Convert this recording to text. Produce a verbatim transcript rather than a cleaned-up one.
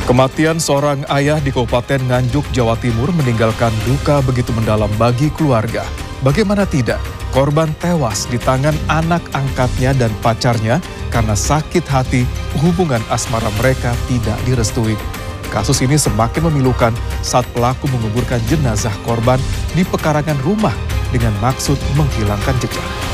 Kematian seorang ayah di Kabupaten Nganjuk, Jawa Timur meninggalkan duka begitu mendalam bagi keluarga. Bagaimana tidak, korban tewas di tangan anak angkatnya dan pacarnya karena sakit hati hubungan asmara mereka tidak direstui. Kasus ini semakin memilukan saat pelaku menguburkan jenazah korban di pekarangan rumah dengan maksud menghilangkan jejak.